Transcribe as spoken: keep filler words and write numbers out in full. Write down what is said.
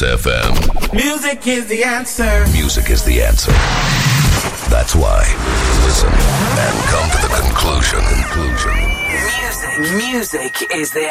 Kiss F M. Music is the answer. Music is the answer. That's why. Listen and come to the conclusion. Conclusion. Music. Music is the